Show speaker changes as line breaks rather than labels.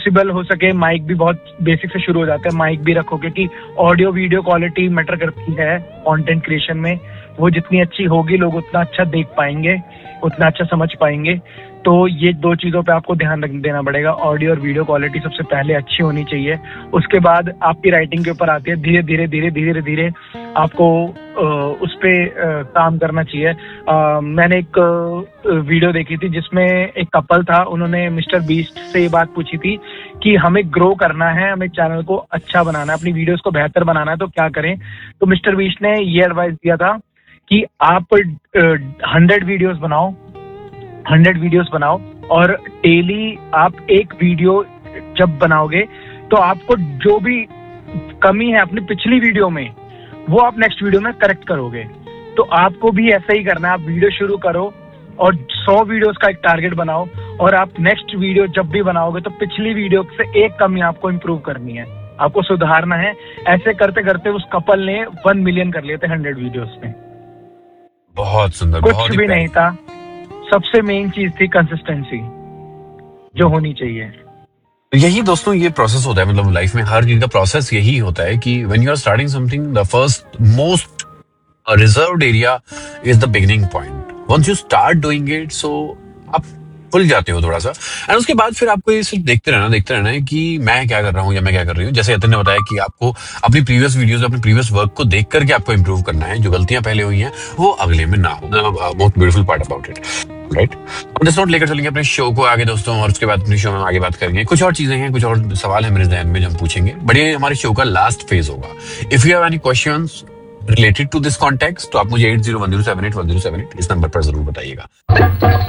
Possible हो सके mic भी बहुत बेसिक से शुरू हो जाता है, माइक भी रखो, क्योंकि ऑडियो वीडियो क्वालिटी मैटर करती है कंटेंट क्रिएशन में। वो जितनी अच्छी होगी लोग उतना अच्छा देख पाएंगे, उतना अच्छा समझ पाएंगे। तो ये 2 चीजों पे आपको ध्यान देना पड़ेगा। ऑडियो और वीडियो क्वालिटी सबसे पहले अच्छी होनी चाहिए, उसके बाद आपकी राइटिंग के ऊपर आती है। धीरे धीरे धीरे धीरे धीरे आपको उस पे काम करना चाहिए। मैंने एक वीडियो देखी थी जिसमें एक कपल था, उन्होंने मिस्टर बीस्ट से ये बात पूछी थी कि हमें ग्रो करना है, हमें चैनल को अच्छा बनाना है, अपनी वीडियोस को बेहतर बनाना है, तो क्या करें। तो मिस्टर बीस्ट ने ये एडवाइस दिया था कि आप 100 वीडियोस बनाओ, 100 वीडियोस बनाओ, और डेली आप एक वीडियो जब बनाओगे तो आपको जो भी कमी है अपनी पिछली वीडियो में वो आप नेक्स्ट वीडियो में करेक्ट करोगे। तो आपको भी ऐसा ही करना है, आप वीडियो शुरू करो और 100 वीडियोस का एक टारगेट बनाओ, और आप नेक्स्ट वीडियो जब भी बनाओगे तो पिछली वीडियो से एक कमी आपको इंप्रूव करनी है, आपको सुधारना है। ऐसे करते करते उस कपल ने 1 मिलियन कर लिए थे 100 वीडियोस में।
बहुत सुंदर,
कुछ भी नहीं था, सबसे मेन चीज थी कंसिस्टेंसी जो होनी चाहिए।
यही दोस्तों ये प्रोसेस होता है, मतलब लाइफ में हर चीज का प्रोसेस यही होता है कि when you are starting something, the first most reserved area is the beginning point. Once you start doing it, सो आप खुल जाते हो थोड़ा सा, एंड उसके बाद फिर आपको ये सिर्फ देखते रहना है कि मैं क्या कर रहा हूँ या मैं क्या कर रही हूँ। जैसे यतिन ने बताया कि आपको अपनी प्रीवियस वीडियोस, अपने प्रीवियस वर्क को देख करके आपको इंप्रूव करना है, जो गलतियां पहले हुई हैं वो अगले में ना हो। Most beautiful part about it, right. हम दिस नोट लेकर चलेंगे अपने शो को आगे दोस्तों, और उसके बाद अपने शो में आगे बात करेंगे। कुछ और चीजें हैं, कुछ और सवाल है मेरे ध्यान में जो हम पूछेंगे, बट ये हमारे शो का लास्ट फेज होगा। If you have any questions related to this context तो आप मुझे 8010781078 इस नंबर पर जरूर बताइएगा।